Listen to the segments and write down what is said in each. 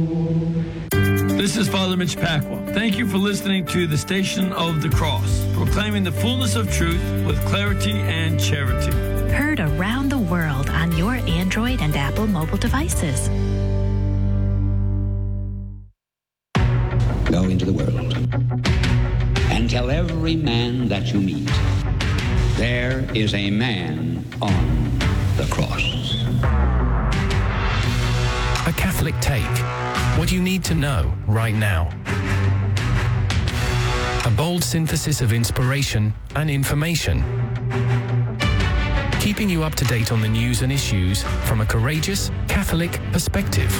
This is Father Mitch Pacwa. Thank you for listening to the Station of the Cross, proclaiming the fullness of truth with clarity and charity. Heard around the world on your Android and Apple mobile devices. Go into the world and tell every man that you meet, there is a man on the cross. A Catholic Take. What you need to know right now. A bold synthesis of inspiration and information. Keeping you up to date on the news and issues from a courageous Catholic perspective.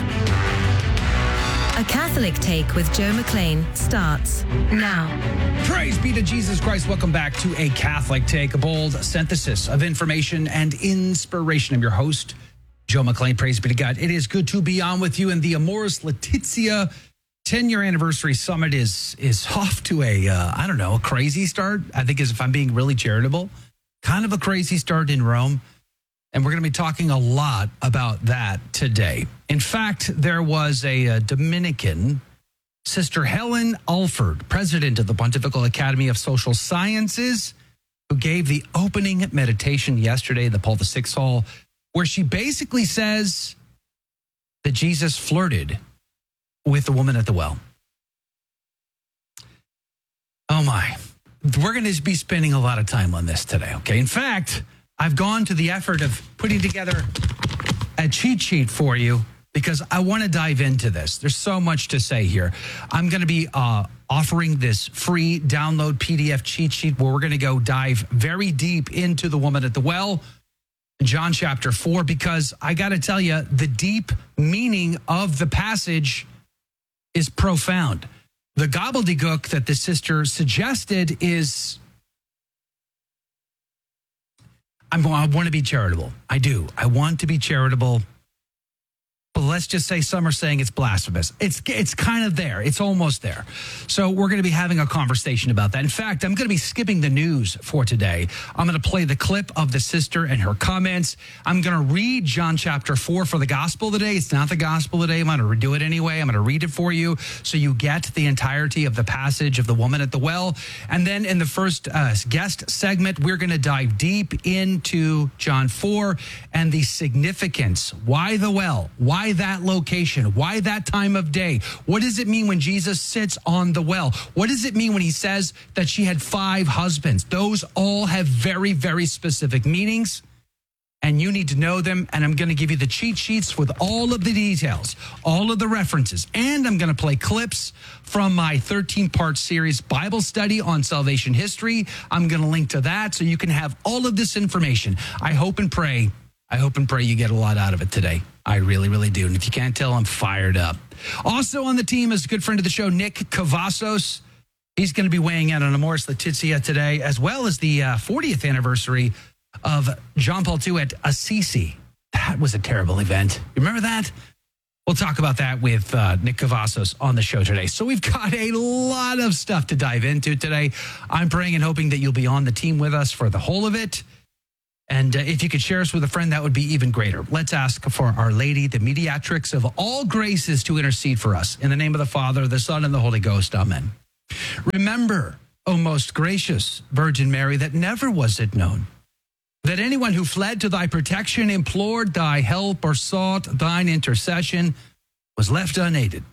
A Catholic Take with Joe McLean starts now. Praise be to Jesus Christ. Welcome back to A Catholic Take, a bold synthesis of information and inspiration. I'm your host, Joe McLean. Praise be to God. It is good to be on with you. And the Amoris Laetitia 10-year anniversary summit is off to a crazy start. I think, as if I'm being really charitable, kind of a crazy start in Rome. And we're going to be talking a lot about that today. In fact, there was a Dominican, Sister Helen Alford, president of the Pontifical Academy of Social Sciences, who gave the opening meditation yesterday in the Paul VI Hall, where she basically says that Jesus flirted with the woman at the well. Oh my. We're going to be spending a lot of time on this today, okay? In fact, I've gone to the effort of putting together a cheat sheet for you because I want to dive into this. There's so much to say here. I'm going to be offering this free download PDF cheat sheet where we're going to go dive very deep into the woman at the well, John chapter 4, because I got to tell you, the deep meaning of the passage is profound. The gobbledygook that the sister suggested is, I want to be charitable. I do. I want to be charitable. But let's just say some are saying it's blasphemous. It's kind of there. It's almost there. So we're going to be having a conversation about that. In fact, I'm going to be skipping the news for today. I'm going to play the clip of the sister and her comments. I'm going to read John chapter 4 for the gospel today. It's not the gospel today. I'm going to redo it anyway. I'm going to read it for you so you get the entirety of the passage of the woman at the well. And then in the first guest segment, we're going to dive deep into John 4 and the significance. Why the well? Why that location? Why that time of day? What does it mean when Jesus sits on the well? What does it mean when he says that she had 5 husbands? Those all have very, very specific meanings, and you need to know them. And I'm going to give you the cheat sheets with all of the details, all of the references, and I'm going to play clips from my 13-part series Bible study on salvation history. I'm going to link to that so you can have all of this information. I hope and pray you get a lot out of it today. I really, really do. And if you can't tell, I'm fired up. Also on the team is a good friend of the show, Nick Cavazos. He's going to be weighing in on Amoris Laetitia today, as well as the 40th anniversary of John Paul II at Assisi. That was a terrible event. You remember that? We'll talk about that with Nick Cavazos on the show today. So we've got a lot of stuff to dive into today. I'm praying and hoping that you'll be on the team with us for the whole of it. And if you could share us with a friend, that would be even greater. Let's ask for Our Lady, the mediatrix of all graces, to intercede for us. In the name of the Father, the Son, and the Holy Ghost. Amen. Remember, O most gracious Virgin Mary, that never was it known that anyone who fled to thy protection, implored thy help, or sought thine intercession was left unaided.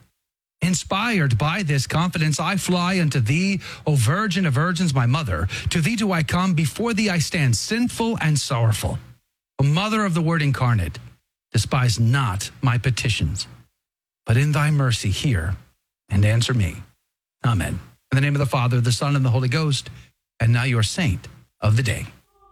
Inspired by this confidence, I fly unto thee, O Virgin of Virgins, my mother. To thee do I come, before thee I stand sinful and sorrowful. O Mother of the Word incarnate, despise not my petitions, but in thy mercy hear and answer me. Amen. In the name of the Father, the Son, and the Holy Ghost, and now your saint of the day.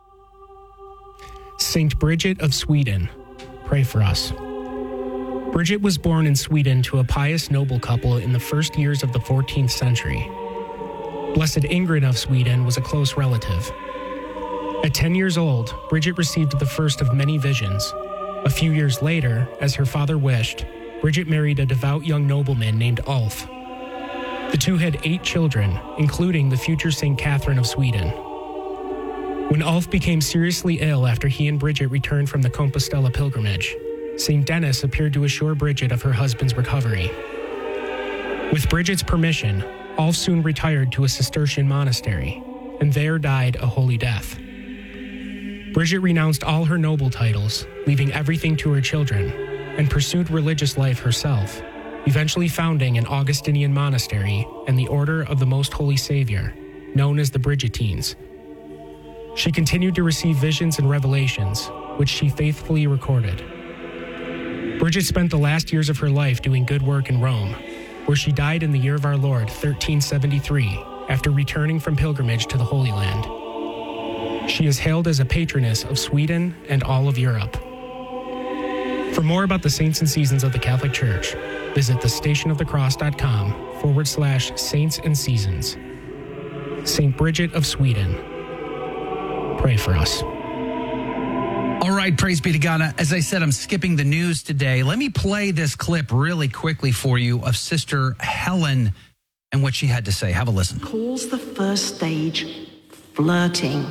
Saint Bridget of Sweden, pray for us. Bridget was born in Sweden to a pious noble couple in the first years of the 14th century. Blessed Ingrid of Sweden was a close relative. At 10 years old, Bridget received the first of many visions. A few years later, as her father wished, Bridget married a devout young nobleman named Ulf. The two had 8 children, including the future St. Catherine of Sweden. When Ulf became seriously ill after he and Bridget returned from the Compostela pilgrimage, St. Denis appeared to assure Bridget of her husband's recovery. With Bridget's permission, Ulf soon retired to a Cistercian monastery, and there died a holy death. Bridget renounced all her noble titles, leaving everything to her children, and pursued religious life herself, eventually founding an Augustinian monastery and the Order of the Most Holy Savior, known as the Bridgetines. She continued to receive visions and revelations, which she faithfully recorded. Bridget spent the last years of her life doing good work in Rome, where she died in the year of our Lord, 1373, after returning from pilgrimage to the Holy Land. She is hailed as a patroness of Sweden and all of Europe. For more about the saints and seasons of the Catholic Church, visit thestationofthecross.com/saints and seasons. St. Bridget of Sweden, pray for us. All right, praise be to God. As I said, I'm skipping the news today. Let me play this clip really quickly for you of Sister Helen and what she had to say. Have a listen. Calls the first stage flirting.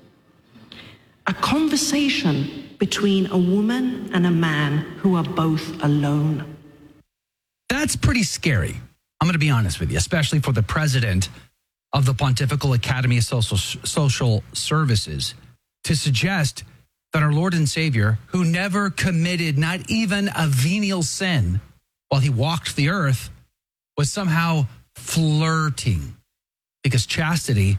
A conversation between a woman and a man who are both alone. That's pretty scary. I'm going to be honest with you, especially for the president of the Pontifical Academy of Social Services to suggest that our Lord and Savior, who never committed not even a venial sin while he walked the earth, was somehow flirting. Because chastity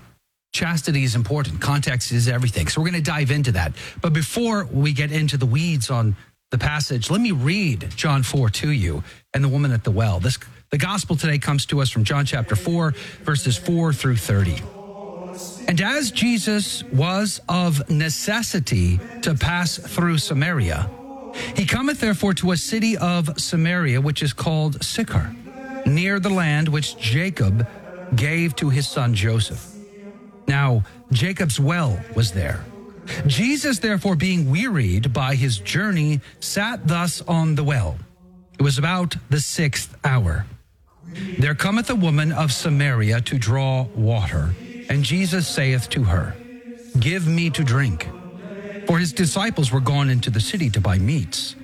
is important. Context is everything. So we're going to dive into that. But before we get into the weeds on the passage, let me read John 4 to you and the woman at the well. The gospel today comes to us from John chapter 4, verses 4 through 30. And as Jesus was of necessity to pass through Samaria, he cometh therefore to a city of Samaria, which is called Sychar, near the land which Jacob gave to his son Joseph. Now, Jacob's well was there. Jesus, therefore, being wearied by his journey, sat thus on the well. It was about the 6th hour. There cometh a woman of Samaria to draw water, and Jesus saith to her, Give me to drink. For his disciples were gone into the city to buy meats.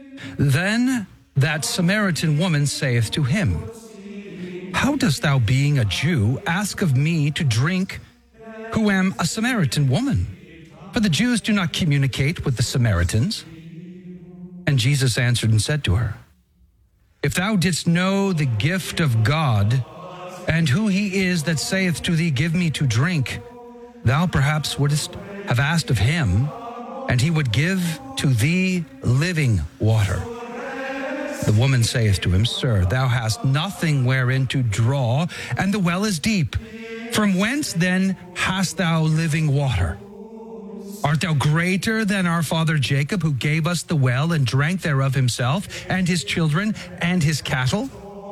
Then that Samaritan woman saith to him, How dost thou, being a Jew, ask of me to drink, who am a Samaritan woman? For the Jews do not communicate with the Samaritans. And Jesus answered and said to her, If thou didst know the gift of God, and who he is that saith to thee, Give me to drink, thou perhaps wouldst have asked of him, and he would give to thee living water. The woman saith to him, Sir, thou hast nothing wherein to draw, and the well is deep. From whence then hast thou living water? Art thou greater than our father Jacob, who gave us the well and drank thereof himself, and his children, and his cattle?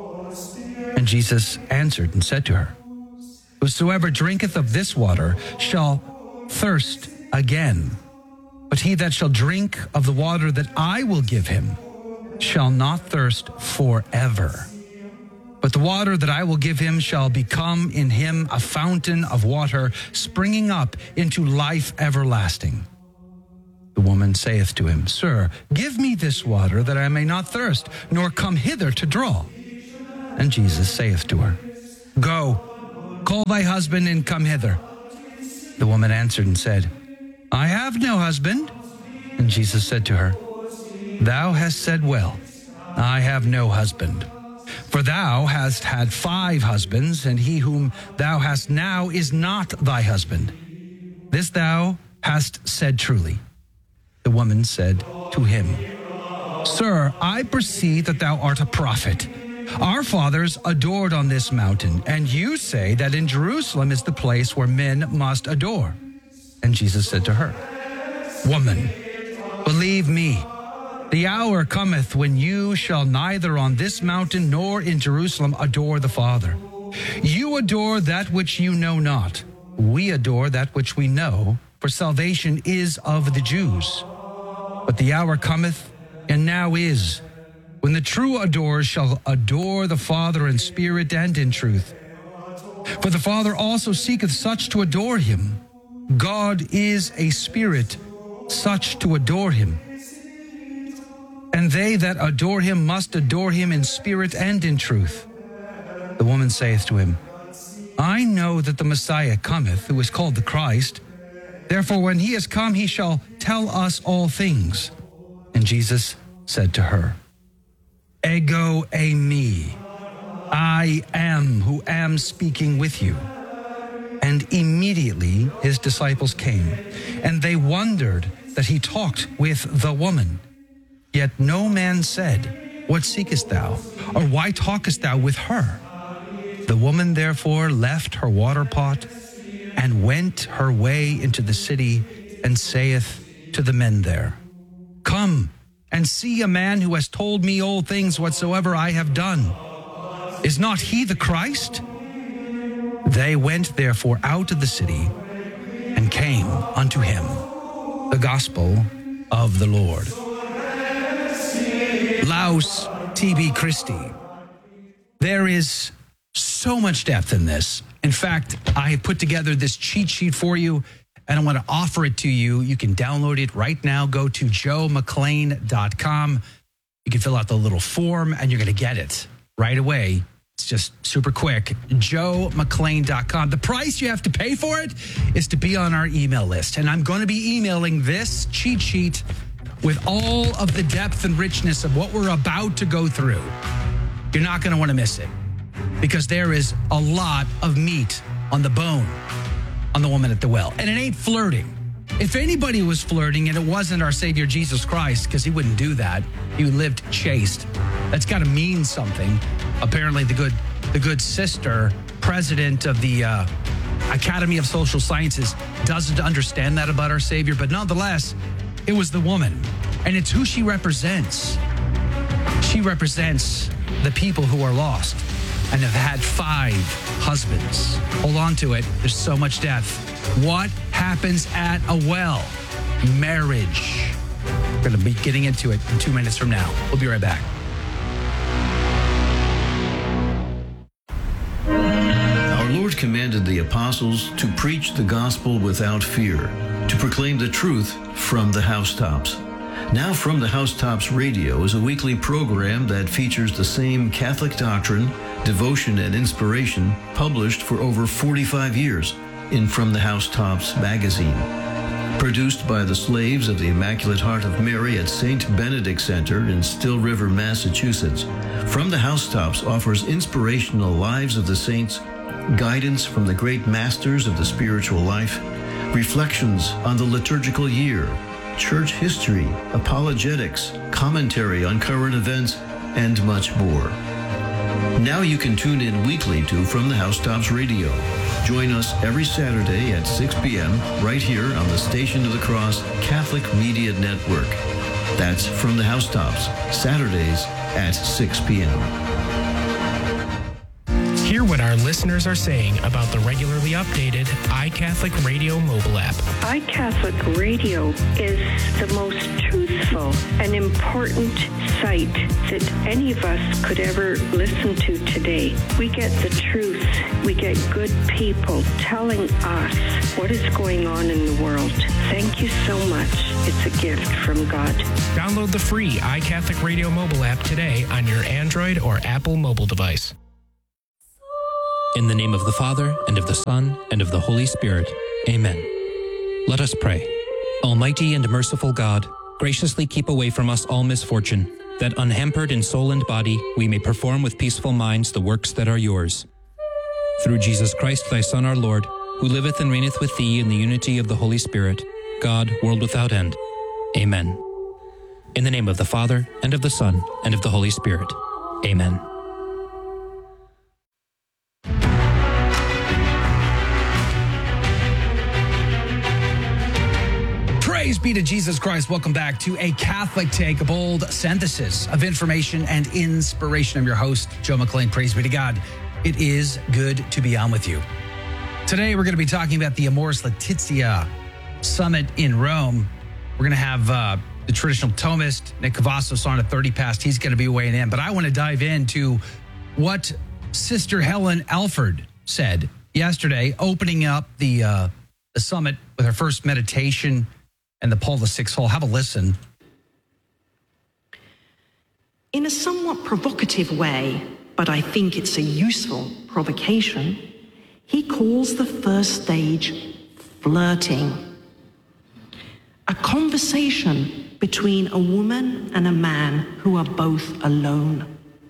Jesus answered and said to her, Whosoever drinketh of this water shall thirst again. But he that shall drink of the water that I will give him shall not thirst forever. But the water that I will give him shall become in him a fountain of water springing up into life everlasting. The woman saith to him, Sir, give me this water that I may not thirst, nor come hither to draw. And Jesus saith to her, Go, call thy husband and come hither. The woman answered and said, I have no husband. And Jesus said to her, Thou hast said well, I have no husband. For thou hast had 5 husbands, and he whom thou hast now is not thy husband. This thou hast said truly. The woman said to him, Sir, I perceive that thou art a prophet. Our fathers adored on this mountain, and you say that in Jerusalem is the place where men must adore. And Jesus said to her, Woman, believe me, the hour cometh when you shall neither on this mountain nor in Jerusalem adore the Father. You adore that which you know not. We adore that which we know, for salvation is of the Jews. But the hour cometh, and now is, when the true adorers shall adore the Father in spirit and in truth. For the Father also seeketh such to adore him. God is a spirit, such to adore him. and they that adore him must adore him in spirit and in truth. The woman saith to him, I know that the Messiah cometh, who is called the Christ. Therefore, when he is come, he shall tell us all things. And Jesus said to her, Ego eimi, I am who am speaking with you. And immediately his disciples came, and they wondered that he talked with the woman. Yet no man said, What seekest thou? Or why talkest thou with her? The woman therefore left her water pot and went her way into the city and saith to the men there, Come and see a man who has told me all things whatsoever I have done. Is not he the Christ? They went therefore out of the city and came unto him. The gospel of the Lord. Laus tibi Christi. There is so much depth in this. In fact, I have put together this cheat sheet for you, and I want to offer it to you. You can download it right now. Go to joemcclain.com. You can fill out the little form, and you're going to get it right away. It's just super quick. joemcclain.com. The price you have to pay for it is to be on our email list. And I'm going to be emailing this cheat sheet with all of the depth and richness of what we're about to go through. You're not going to want to miss it, because there is a lot of meat on the bone on the woman at the well. And it ain't flirting. If anybody was flirting, and it wasn't our Savior Jesus Christ, because he wouldn't do that. He lived chaste. That's got to mean something. Apparently, the good sister, president of the Academy of Social Sciences, doesn't understand that about our Savior. But nonetheless, it was the woman. And it's who she represents. She represents the people who are lost and have had 5 husbands. Hold on to it. There's so much depth. What happens at a well? Marriage. We're going to be getting into it in 2 minutes from now. We'll be right back. Our Lord commanded the apostles to preach the gospel without fear, to proclaim the truth from the housetops. Now From the Housetops Radio is a weekly program that features the same Catholic doctrine, devotion, and inspiration published for over 45 years in From the Housetops magazine. Produced by the slaves of the Immaculate Heart of Mary at St. Benedict Center in Still River, Massachusetts, From the Housetops offers inspirational lives of the saints, guidance from the great masters of the spiritual life, reflections on the liturgical year, church history, apologetics, commentary on current events, and much more. Now you can tune in weekly to From the Housetops Radio. Join us every Saturday at 6 p.m. right here on the Station of the Cross Catholic Media Network. That's From the Housetops, Saturdays at 6 p.m. Hear what our listeners are saying about the regularly updated iCatholic Radio mobile app. iCatholic Radio is the most truthful and important site that any of us could ever listen to today. We get the truth. We get good people telling us what is going on in the world. Thank you so much. It's a gift from God. Download the free iCatholic Radio mobile app today on your Android or Apple mobile device. In the name of the Father, and of the Son, and of the Holy Spirit. Amen. Let us pray. Almighty and merciful God, graciously keep away from us all misfortune, that unhampered in soul and body we may perform with peaceful minds the works that are yours. Through Jesus Christ, thy Son, our Lord, who liveth and reigneth with thee in the unity of the Holy Spirit, God, world without end. Amen. In the name of the Father, and of the Son, and of the Holy Spirit. Amen. Praise be to Jesus Christ. Welcome back to A Catholic Take, a bold synthesis of information and inspiration. I'm your host, Joe McClain. Praise be to God. It is good to be on with you. Today, we're going to be talking about the Amoris Laetitia Summit in Rome. We're going to have the traditional Thomist, Nick Cavazos, on at 30 past. He's going to be weighing in. But I want to dive into what Sister Helen Alford said yesterday, opening up the summit with her first meditation and the Paul VI Hall. Have a listen. In a somewhat provocative way, but I think it's a useful provocation, he calls the first stage flirting. A conversation between a woman and a man who are both alone.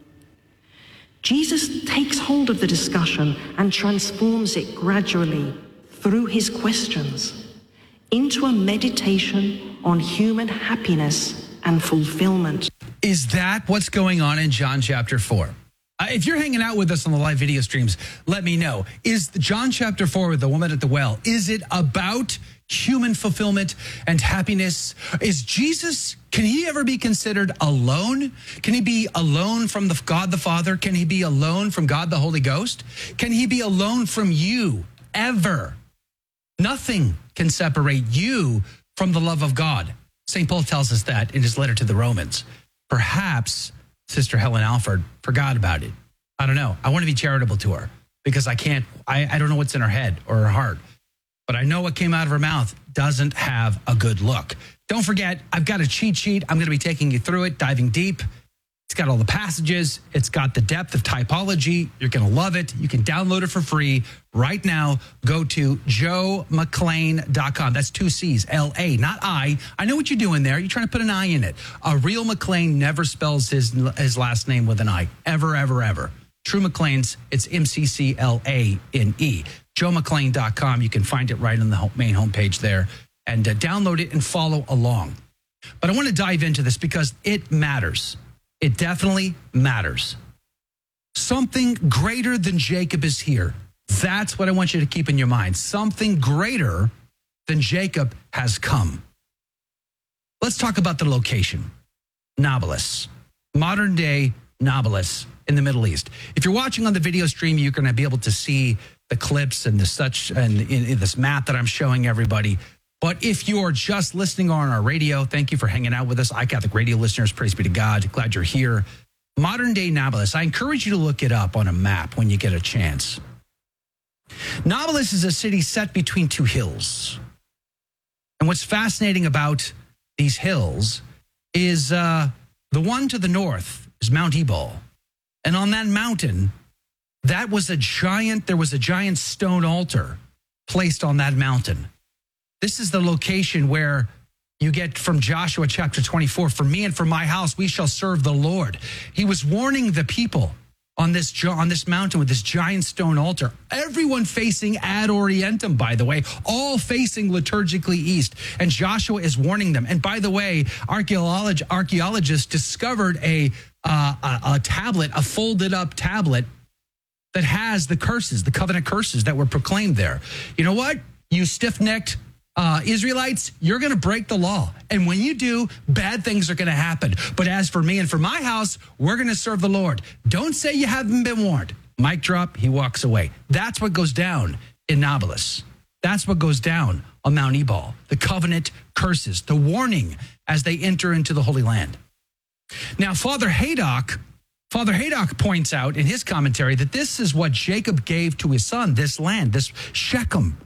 Jesus takes hold of the discussion and transforms it gradually through his questions into a meditation on human happiness and fulfillment. Is that what's going on in John chapter 4? If you're hanging out with us on the live video streams, let me know. Is John chapter 4 with the woman at the well, is it about human fulfillment and happiness? Is Jesus, can he ever be considered alone? Can he be alone from God the Father? Can he be alone from God the Holy Ghost? Can he be alone from you ever? Nothing can separate you from the love of God. St. Paul tells us that in his letter to the Romans. Perhaps Sister Helen Alford forgot about it. I don't know. I want to be charitable to her because I don't know what's in her head or her heart. But I know what came out of her mouth doesn't have a good look. Don't forget, I've got a cheat sheet. I'm going to be taking you through it, diving deep. It's got all the passages. It's got the depth of typology. You're going to love it. You can download it for free right now. Go to joemcclain.com. That's 2 C's, L-A, not I. I know what you're doing there. You're trying to put an I in it. A real McClain never spells his last name with an I. Ever, ever, ever. True McClain's, it's M-C-C-L-A-N-E. joemcclain.com. You can find it right on the main homepage there. And download it and follow along. But I want to dive into this because it matters. It definitely matters. Something greater than Jacob is here. That's what I want you to keep in your mind. Something greater than Jacob has come. Let's talk about the location. Nablus, modern day Nablus in the Middle East. If you're watching on the video stream, you're going to be able to see the clips and the such and in this map that I'm showing everybody. But if you're just listening on our radio, thank you for hanging out with us. iCatholic Radio listeners, praise be to God. Glad you're here. Modern day Nablus. I encourage you to look it up on a map when you get a chance. Nablus is a city set between two hills. And what's fascinating about these hills is the one to the north is Mount Ebal. And on that mountain, there was a giant stone altar placed on that mountain. This is the location where you get from Joshua chapter 24, for me and for my house, we shall serve the Lord. He was warning the people on this mountain with this giant stone altar, everyone facing ad orientem, by the way, all facing liturgically east. And Joshua is warning them. And by the way, archaeologists discovered a tablet, a folded up tablet that has the curses, the covenant curses that were proclaimed there. You know what? You stiff-necked Israelites, you're going to break the law. And when you do, bad things are going to happen. But as for me and for my house, we're going to serve the Lord. Don't say you haven't been warned. Mic drop, he walks away. That's what goes down in Nablus. That's what goes down on Mount Ebal. The covenant curses, the warning as they enter into the Holy Land. Now, Father Haydock points out in his commentary that this is what Jacob gave to his son, this land, this Shechem.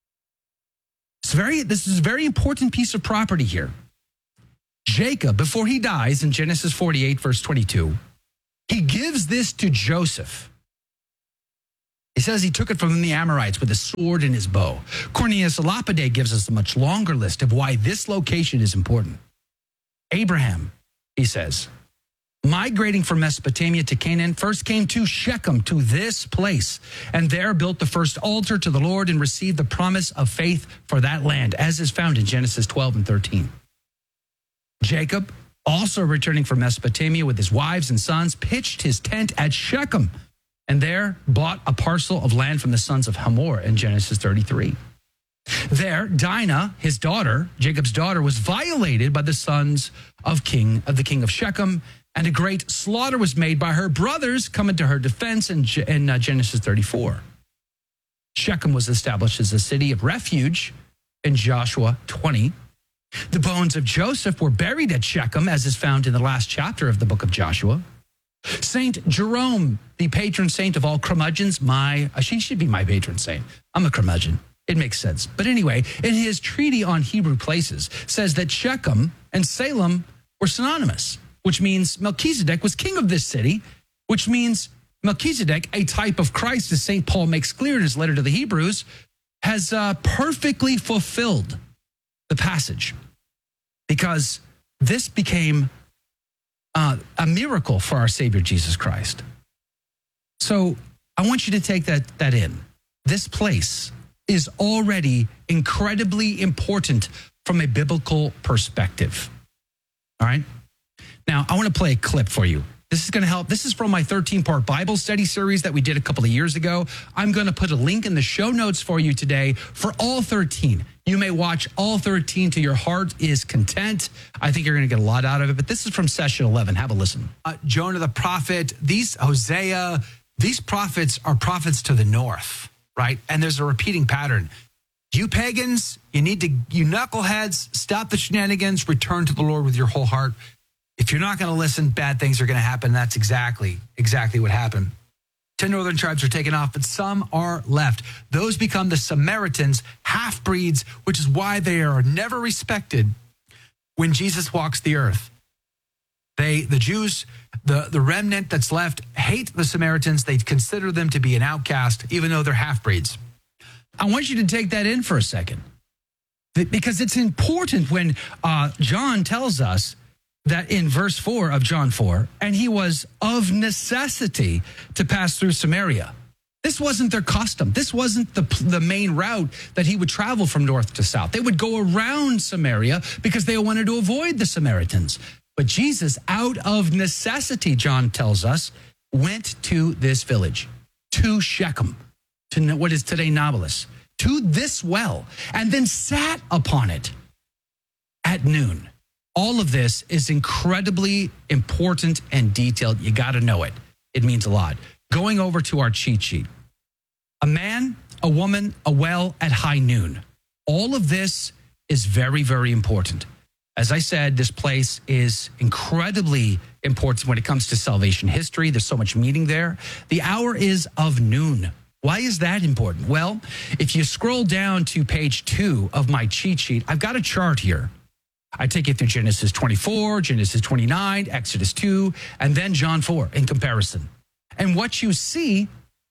This is a very important piece of property here. Jacob, before he dies in Genesis 48, verse 22, he gives this to Joseph. He says he took it from the Amorites with a sword and his bow. Cornelius a Lapide gives us a much longer list of why this location is important. Abraham, he says, migrating from Mesopotamia to Canaan, first came to Shechem, to this place, and there built the first altar to the Lord and received the promise of faith for that land, as is found in Genesis 12 and 13. Jacob, also returning from Mesopotamia with his wives and sons, pitched his tent at Shechem, and there bought a parcel of land from the sons of Hamor in Genesis 33. There, Dinah, his daughter, Jacob's daughter, was violated by the sons of the king of Shechem, and a great slaughter was made by her brothers coming to her defense in Genesis 34. Shechem was established as a city of refuge in Joshua 20. The bones of Joseph were buried at Shechem, as is found in the last chapter of the book of Joshua. Saint Jerome, the patron saint of all curmudgeons, she should be my patron saint. I'm a curmudgeon. It makes sense. But anyway, in his treatise on Hebrew places, says that Shechem and Salem were synonymous. which means Melchizedek was king of this city, which means Melchizedek, a type of Christ, as St. Paul makes clear in his letter to the Hebrews, has perfectly fulfilled the passage, because this became a miracle for our Savior Jesus Christ. So I want you to take that in. This place is already incredibly important from a biblical perspective. All right? Now, I want to play a clip for you. This is going to help. This is from my 13-part Bible study series that we did a couple of years ago. I'm going to put a link in the show notes for you today for all 13. You may watch all 13 till your heart is content. I think you're going to get a lot out of it. But this is from session 11. Have a listen. Jonah the prophet, Hosea, these prophets are prophets to the north, right? And there's a repeating pattern. You pagans, you knuckleheads, stop the shenanigans, return to the Lord with your whole heart. If you're not going to listen, bad things are going to happen. That's exactly what happened. 10 northern tribes are taken off, but some are left. Those become the Samaritans, half-breeds, which is why they are never respected when Jesus walks the earth. The Jews, the remnant that's left, hate the Samaritans. They consider them to be an outcast, even though they're half-breeds. I want you to take that in for a second, because it's important when John tells us that in verse 4 of John 4, and he was of necessity to pass through Samaria. This wasn't their custom. This wasn't the main route that he would travel from north to south. They would go around Samaria because they wanted to avoid the Samaritans. But Jesus, out of necessity, John tells us, went to this village, to Shechem, to what is today Nablus, to this well, and then sat upon it at noon. All of this is incredibly important and detailed. You got to know it. It means a lot. Going over to our cheat sheet. A man, a woman, a well at high noon. All of this is very, very important. As I said, this place is incredibly important when it comes to salvation history. There's so much meaning there. The hour is of noon. Why is that important? Well, if you scroll down to page 2 of my cheat sheet, I've got a chart here. I take you through Genesis 24, Genesis 29, Exodus 2, and then John 4 in comparison. And what you see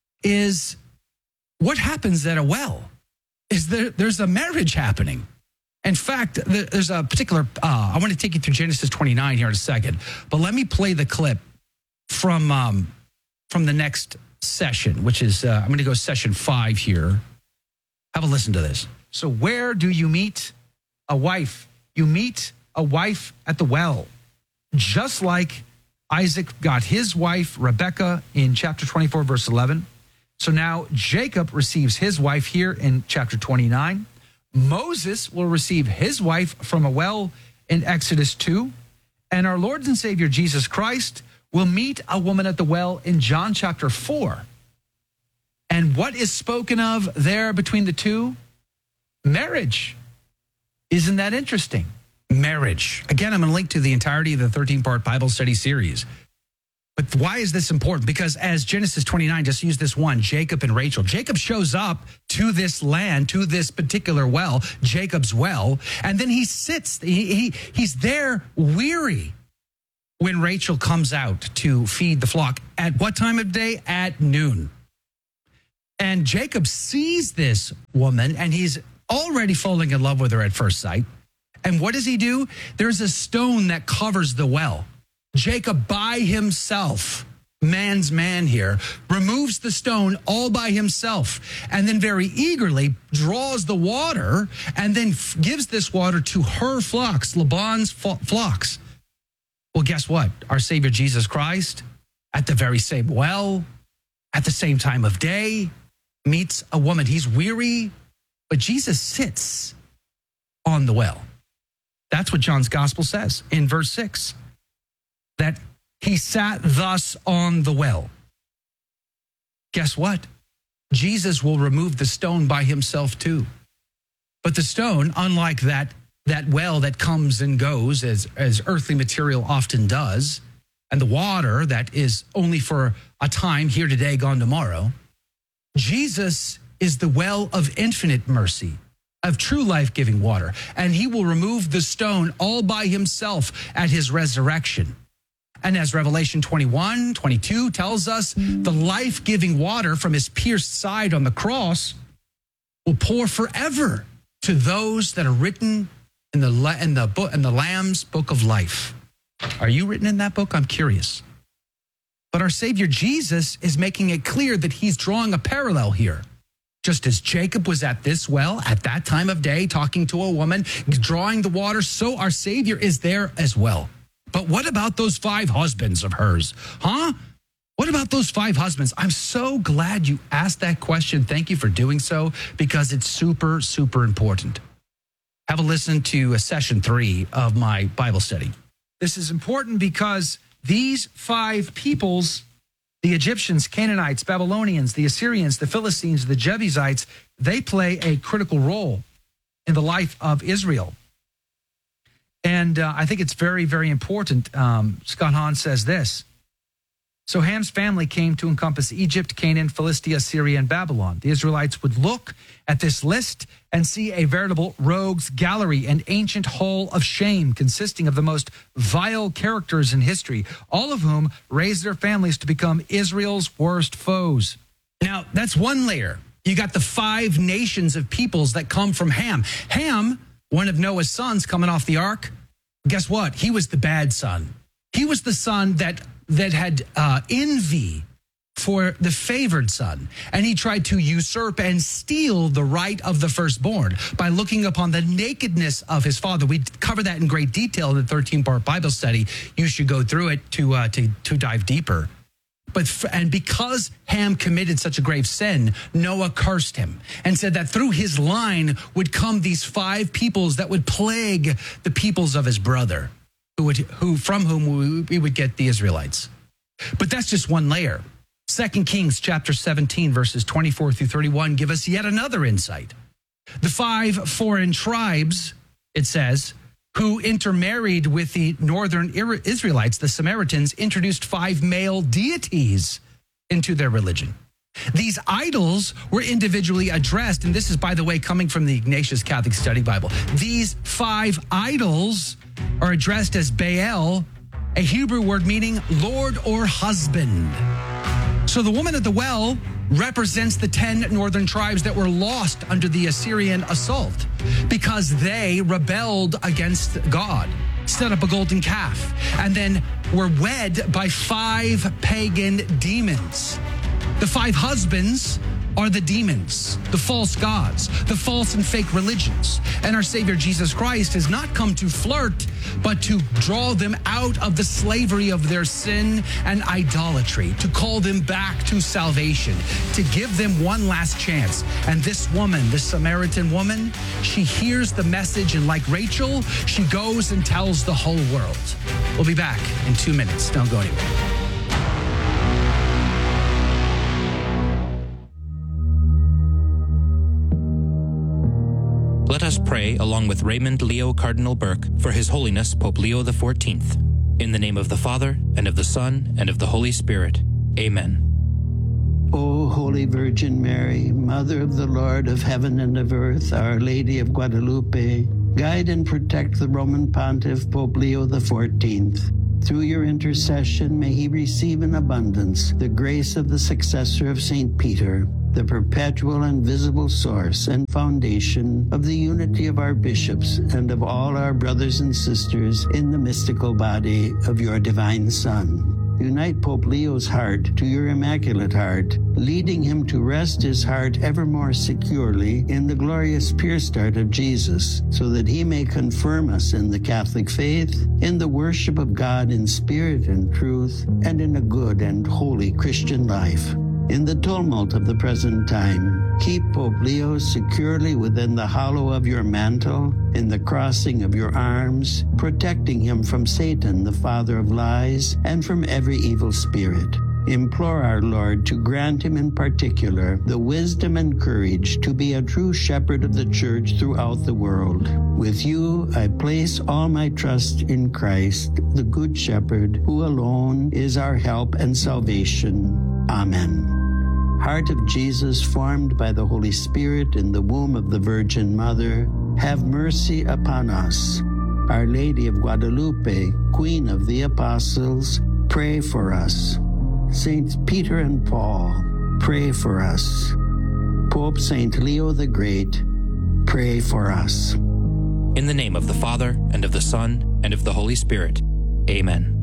is what happens at a well is there's a marriage happening. In fact, there's a particular, I want to take you through Genesis 29 here in a second, but let me play the clip from the next session, which is, I'm going to go session 5 here. Have a listen to this. So where do you meet a wife? You meet a wife at the well, just like Isaac got his wife, Rebekah, in chapter 24, verse 11. So now Jacob receives his wife here in chapter 29. Moses will receive his wife from a well in Exodus 2. And our Lord and Savior Jesus Christ will meet a woman at the well in John chapter 4. And what is spoken of there between the two? Marriage. Isn't that interesting? Marriage. Again, I'm going to link to the entirety of the 13-part Bible study series. But why is this important? Because as Genesis 29, just use this one, Jacob and Rachel. Jacob shows up to this land, to this particular well, Jacob's well, and then he sits, he's there weary when Rachel comes out to feed the flock. At what time of day? At noon. And Jacob sees this woman, and he's already falling in love with her at first sight. And what does he do? There's a stone that covers the well. Jacob by himself, man's man here, removes the stone all by himself and then very eagerly draws the water and then gives this water to her flocks, Laban's flocks. Well, guess what? Our Savior Jesus Christ, at the very same well, at the same time of day, meets a woman. He's weary, but Jesus sits on the well. That's what John's gospel says in verse 6, that he sat thus on the well. Guess what? Jesus will remove the stone by himself too. But the stone, unlike that well that comes and goes as earthly material often does, and the water that is only for a time, here today, gone tomorrow, Jesus is the well of infinite mercy, of true life-giving water, and he will remove the stone all by himself at his resurrection. And as Revelation 21:22 tells us, the life-giving water from his pierced side on the cross will pour forever to those that are written in the Lamb's book of life. Are you written in that book? I'm curious. But our Savior Jesus is making it clear that he's drawing a parallel here. Just as Jacob was at this well at that time of day, talking to a woman, drawing the water, so our Savior is there as well. But what about those 5 husbands of hers? Huh? What about those 5 husbands? I'm so glad you asked that question. Thank you for doing so, because it's super, super important. Have a listen to session 3 of my Bible study. This is important because these 5 peoples, the Egyptians, Canaanites, Babylonians, the Assyrians, the Philistines, the Jebusites, they play a critical role in the life of Israel. And I think it's very, very important. Scott Hahn says this. So Ham's family came to encompass Egypt, Canaan, Philistia, Syria, and Babylon. The Israelites would look at this list and see a veritable rogues gallery, an ancient hall of shame consisting of the most vile characters in history, all of whom raised their families to become Israel's worst foes. Now, that's one layer. You got the 5 nations of peoples that come from Ham. Ham, one of Noah's sons coming off the ark, guess what? He was the bad son. He was the son that had envy for the favored son. And he tried to usurp and steal the right of the firstborn by looking upon the nakedness of his father. We cover that in great detail in the 13-part Bible study. You should go through it to dive deeper. And because Ham committed such a grave sin, Noah cursed him and said that through his line would come these 5 peoples that would plague the peoples of his brother, from whom we would get the Israelites. But that's just one layer. 2 Kings chapter 17, verses 24 through 31 give us yet another insight. The 5 foreign tribes, it says, who intermarried with the northern Israelites, the Samaritans, introduced 5 male deities into their religion. These idols were individually addressed, and this is, by the way, coming from the Ignatius Catholic Study Bible. These 5 idols are addressed as Baal, a Hebrew word meaning Lord or husband. So the woman at the well represents the 10 northern tribes that were lost under the Assyrian assault because they rebelled against God, set up a golden calf, and then were wed by 5 pagan demons. The 5 husbands are the demons, the false gods, the false and fake religions. And our Savior Jesus Christ has not come to flirt, but to draw them out of the slavery of their sin and idolatry, to call them back to salvation, to give them one last chance. And this woman, the Samaritan woman, she hears the message, and like Rachel, she goes and tells the whole world. We'll be back in 2 minutes. Don't go anywhere. Let us pray along with Raymond Leo Cardinal Burke for His Holiness Pope Leo XIV. In the name of the Father, and of the Son, and of the Holy Spirit. Amen. O Holy Virgin Mary, Mother of the Lord of heaven and of earth, Our Lady of Guadalupe, guide and protect the Roman Pontiff Pope Leo XIV. Through your intercession, may he receive in abundance the grace of the successor of St. Peter, the perpetual and visible source and foundation of the unity of our bishops and of all our brothers and sisters in the mystical body of your divine Son. Unite Pope Leo's heart to your Immaculate Heart, leading him to rest his heart ever more securely in the glorious pierced heart of Jesus, so that he may confirm us in the Catholic faith, in the worship of God in spirit and truth, and in a good and holy Christian life. In the tumult of the present time, keep Pope Leo securely within the hollow of your mantle, in the crossing of your arms, protecting him from Satan, the father of lies, and from every evil spirit. Implore our Lord to grant him in particular the wisdom and courage to be a true shepherd of the church throughout the world. With you, I place all my trust in Christ, the Good Shepherd, who alone is our help and salvation. Amen. Heart of Jesus, formed by the Holy Spirit in the womb of the Virgin Mother, have mercy upon us. Our Lady of Guadalupe, Queen of the Apostles, pray for us. Saints Peter and Paul, pray for us. Pope St. Leo the Great, pray for us. In the name of the Father, and of the Son, and of the Holy Spirit. Amen.